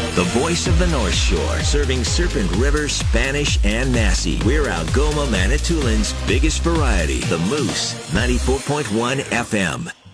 The voice of the North Shore, serving Serpent River, Spanish, and Nassau. We're Algoma, Manitoulин's biggest variety. The Moose, 94.1 FM.